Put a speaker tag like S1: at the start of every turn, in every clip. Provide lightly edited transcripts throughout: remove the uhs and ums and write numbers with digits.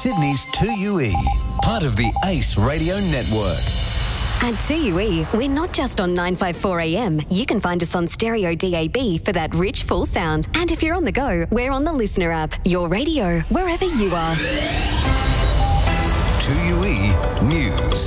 S1: Sydney's 2UE, part of the Ace Radio Network.
S2: At 2UE, we're not just on 954 AM. You can find us on stereo DAB for that rich, full sound. And if you're on the go, we're on the Listener app. Your radio, wherever you are.
S1: 2UE News.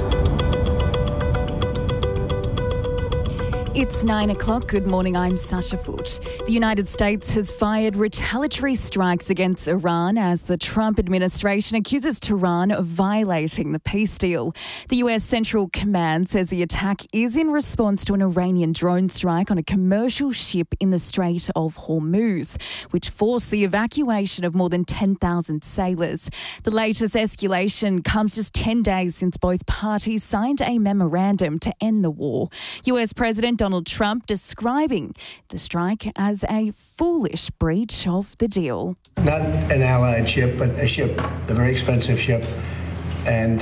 S3: It's 9 o'clock. Good morning, I'm Sasha Foote. The United States has fired retaliatory strikes against Iran as the Trump administration accuses Tehran of violating the peace deal. The US Central Command says the attack is in response to an Iranian drone strike on a commercial ship in the Strait of Hormuz, which forced the evacuation of more than 10,000 sailors. The latest escalation comes just 10 days since both parties signed a memorandum to end the war. US President Donald Trump describing the strike as a foolish breach of the deal.
S4: Not an allied ship, but a ship, a very expensive ship, and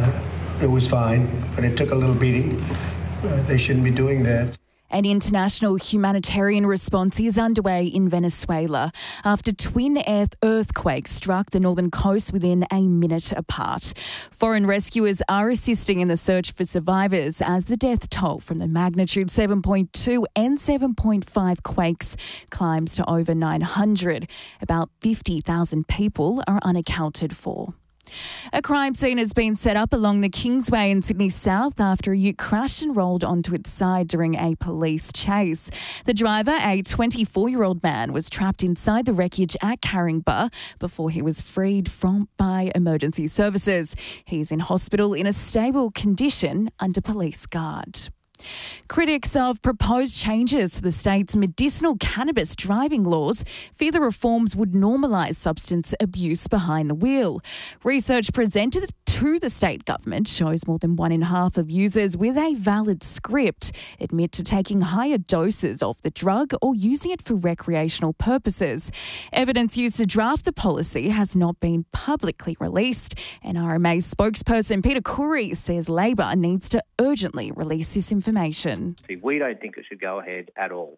S4: it was fine, but it took a little beating. They shouldn't be doing that.
S3: An international humanitarian response is underway in Venezuela after twin earthquakes struck the northern coast within a minute apart. Foreign rescuers are assisting in the search for survivors as the death toll from the magnitude 7.2 and 7.5 quakes climbs to over 900. About 50,000 people are unaccounted for. A crime scene has been set up along the Kingsway in Sydney South after a ute crashed and rolled onto its side during a police chase. The driver, a 24-year-old man, was trapped inside the wreckage at Caringbah before he was freed by emergency services. He's in hospital in a stable condition under police guard. Critics of proposed changes to the state's medicinal cannabis driving laws fear the reforms would normalise substance abuse behind the wheel. Research presented to the state government shows more than 1 in half of users with a valid script admit to taking higher doses of the drug or using it for recreational purposes. Evidence used to draft the policy has not been publicly released, and RMA spokesperson Peter Curry says Labor needs to urgently release this information.
S5: We don't think it should go ahead at all.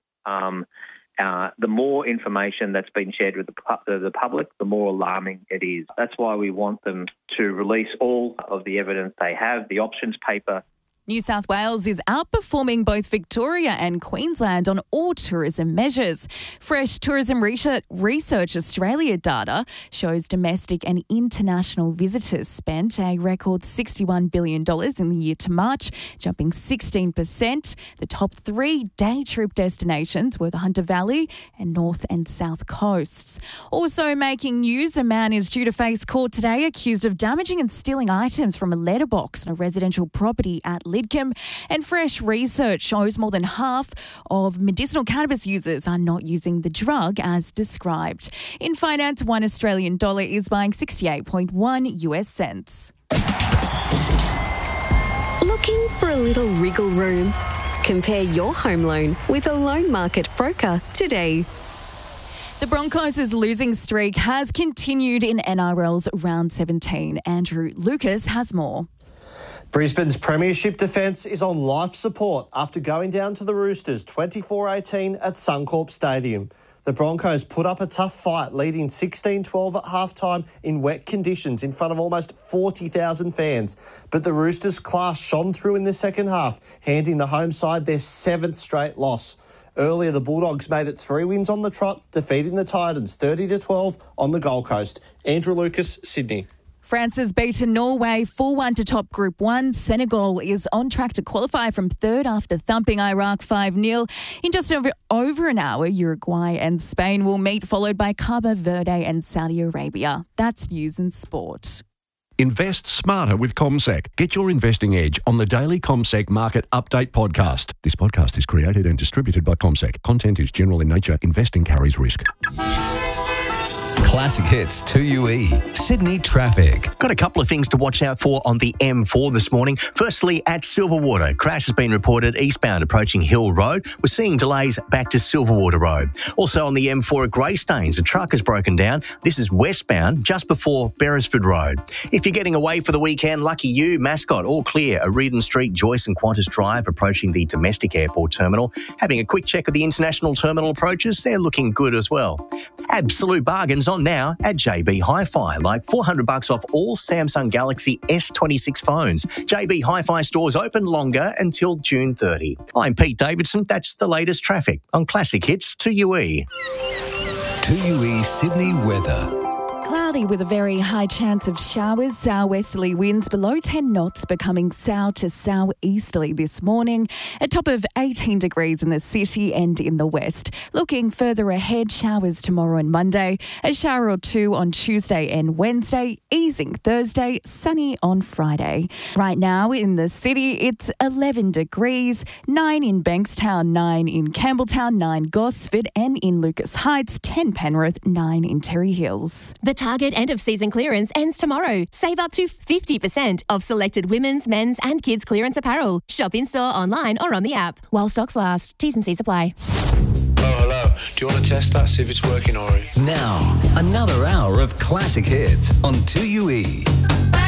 S5: The more information that's been shared with the public, the more alarming it is. That's why we want them to release all of the evidence they have, the options paper.
S3: New South Wales is outperforming both Victoria and Queensland on all tourism measures. Fresh Tourism Research Australia data shows domestic and international visitors spent a record $61 billion in the year to March, jumping 16%. The top 3 day trip destinations were the Hunter Valley and North and South Coasts. Also making news, a man is due to face court today accused of damaging and stealing items from a letterbox on a residential property at Lidcombe, and fresh research shows more than half of medicinal cannabis users are not using the drug as described. In finance, $1 Australian is buying 68.1 US cents.
S2: Looking for a little wriggle room? Compare your home loan with a loan market broker today.
S3: The Broncos' losing streak has continued in NRL's round 17. Andrew Lucas has more.
S6: Brisbane's premiership defence is on life support after going down to the Roosters 24-18 at Suncorp Stadium. The Broncos put up a tough fight, leading 16-12 at halftime in wet conditions in front of almost 40,000 fans. But the Roosters' class shone through in the second half, handing the home side their 7th straight loss. Earlier, the Bulldogs made it 3 wins on the trot, defeating the Titans 30-12 on the Gold Coast. Andrew Lucas, Sydney.
S3: France has beaten Norway 4-1 to top Group 1. Senegal is on track to qualify from third after thumping Iraq 5-0. In just over an hour, Uruguay and Spain will meet, followed by Cabo Verde and Saudi Arabia. That's news and sport.
S7: Invest smarter with CommSec. Get your investing edge on the daily CommSec Market Update podcast. This podcast is created and distributed by CommSec. Content is general in nature. Investing carries risk.
S1: Classic Hits 2UE. Sydney traffic.
S8: Got a couple of things to watch out for on the M4 this morning. Firstly, at Silverwater, crash has been reported eastbound approaching Hill Road. We're seeing delays back to Silverwater Road. Also on the M4 at Greystanes, a truck has broken down. This is westbound just before Beresford Road. If you're getting away for the weekend, lucky you. Mascot, all clear. At Reedon Street, Joyce and Qantas Drive approaching the domestic airport terminal. Having a quick check of the international terminal approaches, they're looking good as well. Absolute bargains on now at JB Hi-Fi. like $400 off all Samsung Galaxy S26 phones. JB Hi-Fi stores open longer until June 30. I'm Pete Davidson. That's the latest traffic on Classic Hits 2UE.
S1: 2UE Sydney weather.
S3: Cloudy with a very high chance of showers. Southwesterly winds below 10 knots, becoming south to southeasterly this morning. A top of 18 degrees in the city and in the west. Looking further ahead, showers tomorrow and Monday. A shower or two on Tuesday and Wednesday. Easing Thursday, sunny on Friday. Right now in the city, it's 11 degrees. 9 in Bankstown, 9 in Campbelltown, 9 Gosford, and in Lucas Heights, 10 Penrith, 9 in Terry Hills.
S9: The Target end-of-season clearance ends tomorrow. Save up to 50% of selected women's, men's and kids' clearance apparel. Shop in-store, online or on the app. While stocks last. T's and C's apply.
S10: Hello. Do you want to test that, see if it's working alright?
S1: Now, another hour of classic hits on 2UE.